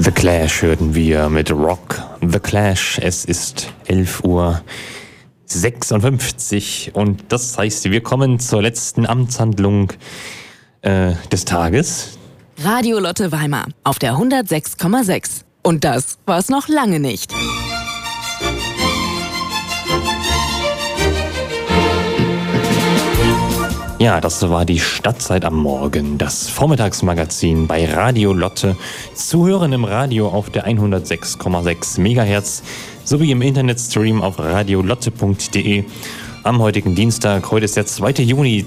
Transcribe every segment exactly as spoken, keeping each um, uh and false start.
The Clash hörten wir mit Rock The Clash. Es ist elf Uhr sechsundfünfzig und das heißt, wir kommen zur letzten Amtshandlung äh, des Tages. Radio Lotte Weimar auf der hundertsechs Komma sechs. Und das war's noch lange nicht. Ja, das war die Stadtzeit am Morgen, das Vormittagsmagazin bei Radio Lotte, zu hören im Radio auf der hundertsechs Komma sechs Megahertz sowie im Internetstream auf radiolotte punkt de am heutigen Dienstag. Heute ist der zweite Juni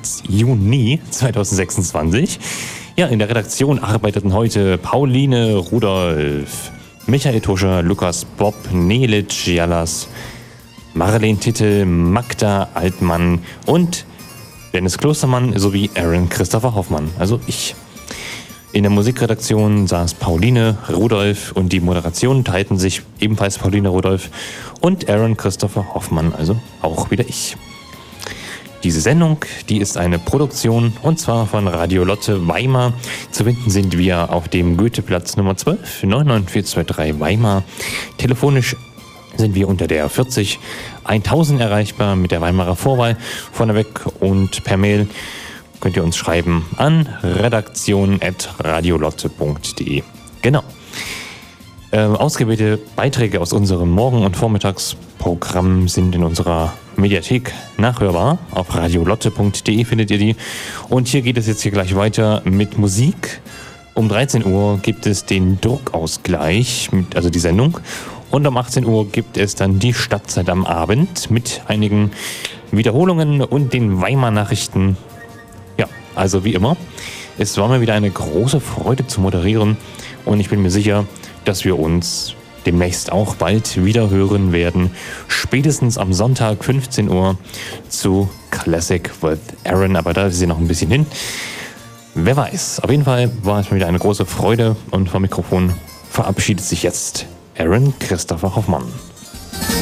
zweitausendsechsundzwanzig. Ja, in der Redaktion arbeiteten heute Pauline Rudolph, Michael Tuscher, Lukas Bob, Nelic Jallas, Marlene Tittel, Magda Altmann und Dennis Klostermann sowie Aaron Christopher Hoffmann, also ich. In der Musikredaktion saß Pauline Rudolph und die Moderation teilten sich ebenfalls Pauline Rudolph und Aaron Christopher Hoffmann, also auch wieder ich. Diese Sendung, die ist eine Produktion und zwar von Radio Lotte Weimar. Zu finden sind wir auf dem Goetheplatz Nummer zwölf, neun neun vier zwei drei Weimar. Telefonisch sind wir unter der vierzig tausend erreichbar mit der Weimarer Vorwahl vorneweg und per Mail könnt ihr uns schreiben an redaktion at radiolotte punkt de. Genau. Äh, ausgewählte Beiträge aus unserem Morgen- und Vormittagsprogramm sind in unserer Mediathek nachhörbar. Auf radiolotte punkt de findet ihr die. Und hier geht es jetzt hier gleich weiter mit Musik. Um dreizehn Uhr gibt es den Druckausgleich, mit, also die Sendung. Und um achtzehn Uhr gibt es dann die Stadtzeit am Abend mit einigen Wiederholungen und den Weimar-Nachrichten. Ja, also wie immer. Es war mir wieder eine große Freude zu moderieren und ich bin mir sicher, dass wir uns demnächst auch bald wieder hören werden. Spätestens am Sonntag fünfzehn Uhr zu Classic with Aaron, aber da ist sie noch ein bisschen hin. Wer weiß. Auf jeden Fall war es mir wieder eine große Freude und vom Mikrofon verabschiedet sich jetzt Aaron Christopher Hoffmann.